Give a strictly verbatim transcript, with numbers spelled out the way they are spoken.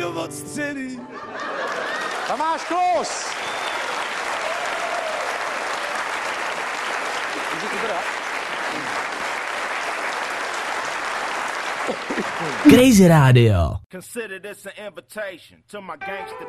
od středy. Tomáš Klus! Crazy Radio. Consider this an invitation to my gangster